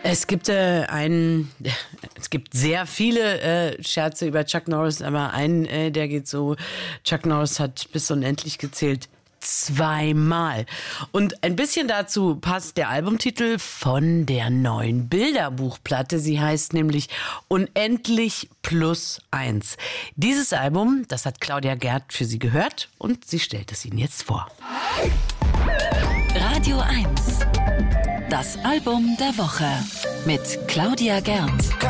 Es gibt es gibt sehr viele Scherze über Chuck Norris, aber einen, der geht so: Chuck Norris hat bis unendlich gezählt. 2-mal. Und ein bisschen dazu passt der Albumtitel von der neuen Bilderbuchplatte. Sie heißt nämlich Unendlich plus 1. Dieses Album, das hat Claudia Gerd für Sie gehört und sie stellt es Ihnen jetzt vor. Radio 1. Das Album der Woche mit Claudia Gerd.